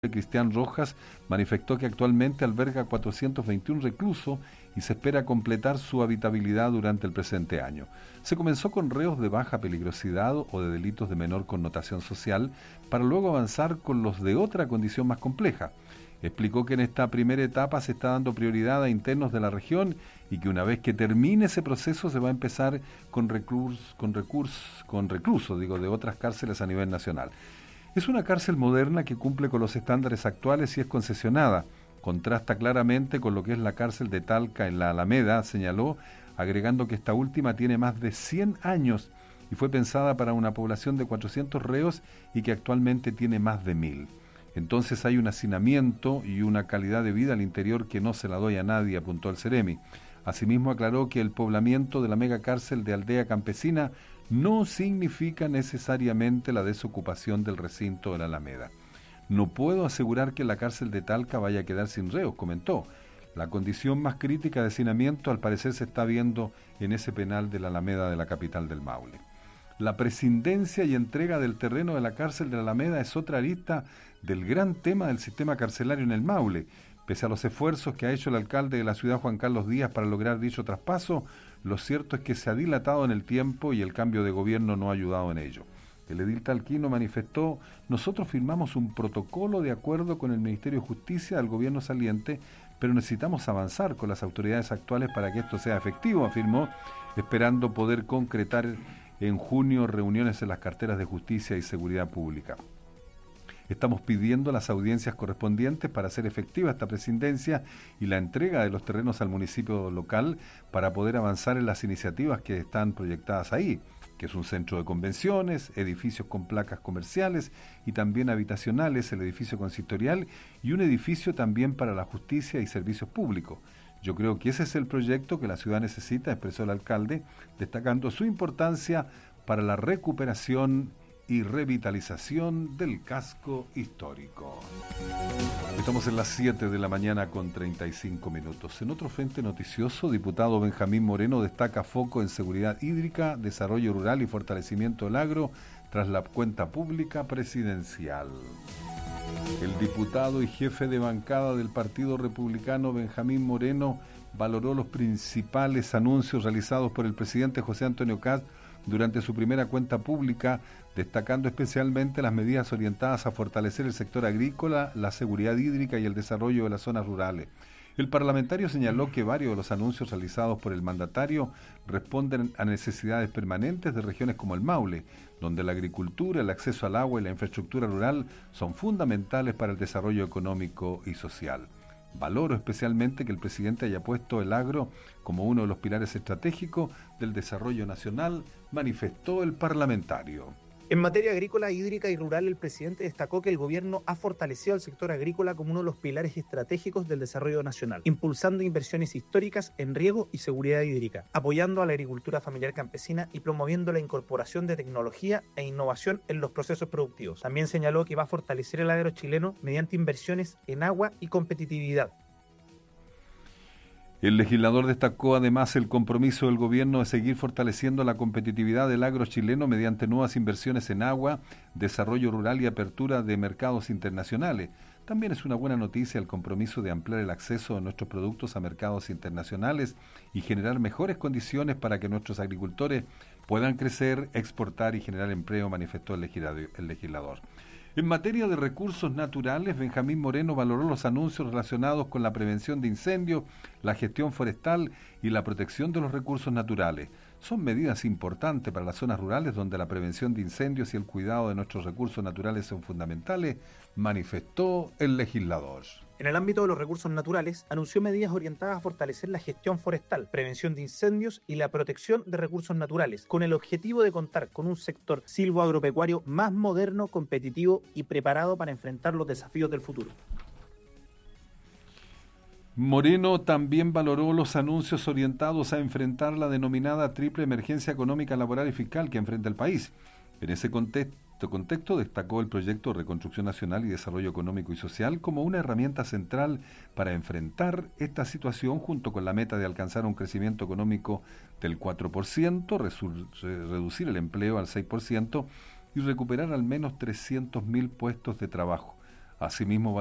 Cristian Rojas manifestó que actualmente alberga 421 reclusos y se espera completar su habitabilidad durante el presente año. Se comenzó con reos de baja peligrosidad o de delitos de menor connotación social, para luego avanzar con los de otra condición más compleja. Explicó que en esta primera etapa se está dando prioridad a internos de la región y que una vez que termine ese proceso se va a empezar con reclusos de otras cárceles a nivel nacional. Es una cárcel moderna que cumple con los estándares actuales y es concesionada. Contrasta claramente con lo que es la cárcel de Talca en la Alameda, señaló, agregando que esta última tiene más de 100 años y fue pensada para una población de 400 reos y que actualmente tiene más de 1000. Entonces hay un hacinamiento y una calidad de vida al interior que no se la doy a nadie, apuntó el Ceremi. Asimismo aclaró que el poblamiento de la megacárcel de Aldea Campesina no significa necesariamente la desocupación del recinto de la Alameda. No puedo asegurar que la cárcel de Talca vaya a quedar sin reos, comentó. La condición más crítica de hacinamiento al parecer se está viendo en ese penal de la Alameda de la capital del Maule. La prescindencia y entrega del terreno de la cárcel de la Alameda es otra arista del gran tema del sistema carcelario en el Maule. Pese a los esfuerzos que ha hecho el alcalde de la ciudad, Juan Carlos Díaz, para lograr dicho traspaso, lo cierto es que se ha dilatado en el tiempo y el cambio de gobierno no ha ayudado en ello. El edil talquino manifestó: nosotros firmamos un protocolo de acuerdo con el Ministerio de Justicia del gobierno saliente, pero necesitamos avanzar con las autoridades actuales para que esto sea efectivo, afirmó, esperando poder concretar en junio reuniones en las carteras de Justicia y Seguridad Pública. Estamos pidiendo las audiencias correspondientes para hacer efectiva esta prescindencia y la entrega de los terrenos al municipio local para poder avanzar en las iniciativas que están proyectadas ahí, que es un centro de convenciones, edificios con placas comerciales y también habitacionales, el edificio consistorial y un edificio también para la justicia y servicios públicos. Yo creo que ese es el proyecto que la ciudad necesita, expresó el alcalde, destacando su importancia para la recuperación y revitalización del casco histórico. Estamos en las 7 de la mañana con 35 minutos. En otro frente noticioso, diputado Benjamín Moreno destaca foco en seguridad hídrica, desarrollo rural y fortalecimiento del agro tras la cuenta pública presidencial. El diputado y jefe de bancada del Partido Republicano Benjamín Moreno valoró los principales anuncios realizados por el presidente José Antonio Kast durante su primera cuenta pública, destacando especialmente las medidas orientadas a fortalecer el sector agrícola, la seguridad hídrica y el desarrollo de las zonas rurales. El parlamentario señaló que varios de los anuncios realizados por el mandatario responden a necesidades permanentes de regiones como el Maule, donde la agricultura, el acceso al agua y la infraestructura rural son fundamentales para el desarrollo económico y social. Valoro especialmente que el presidente haya puesto el agro como uno de los pilares estratégicos del desarrollo nacional, manifestó el parlamentario. En materia agrícola, hídrica y rural, el presidente destacó que el gobierno ha fortalecido al sector agrícola como uno de los pilares estratégicos del desarrollo nacional, impulsando inversiones históricas en riego y seguridad hídrica, apoyando a la agricultura familiar campesina y promoviendo la incorporación de tecnología e innovación en los procesos productivos. También señaló que va a fortalecer el agro chileno mediante inversiones en agua y competitividad. El legislador destacó además el compromiso del gobierno de seguir fortaleciendo la competitividad del agro chileno mediante nuevas inversiones en agua, desarrollo rural y apertura de mercados internacionales. También es una buena noticia el compromiso de ampliar el acceso de nuestros productos a mercados internacionales y generar mejores condiciones para que nuestros agricultores puedan crecer, exportar y generar empleo, manifestó el legislador. En materia de recursos naturales, Benjamín Moreno valoró los anuncios relacionados con la prevención de incendios, la gestión forestal y la protección de los recursos naturales. Son medidas importantes para las zonas rurales donde la prevención de incendios y el cuidado de nuestros recursos naturales son fundamentales, manifestó el legislador. En el ámbito de los recursos naturales, anunció medidas orientadas a fortalecer la gestión forestal, prevención de incendios y la protección de recursos naturales, con el objetivo de contar con un sector silvoagropecuario más moderno, competitivo y preparado para enfrentar los desafíos del futuro. Moreno también valoró los anuncios orientados a enfrentar la denominada triple emergencia económica, laboral y fiscal que enfrenta el país. En ese contexto destacó el proyecto de Reconstrucción Nacional y Desarrollo Económico y Social como una herramienta central para enfrentar esta situación, junto con la meta de alcanzar un crecimiento económico del 4%, reducir el empleo al 6% y recuperar al menos 300.000 puestos de trabajo. Asimismo,